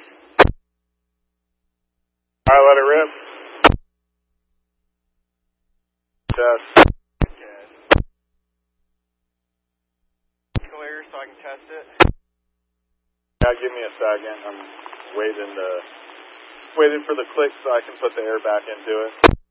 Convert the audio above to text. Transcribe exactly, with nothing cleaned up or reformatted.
yours. Alright, let it rip. Test. Good. Clear so I can test it. Yeah, give me a second. I'm waiting to waiting for the click so I can put the air back into it.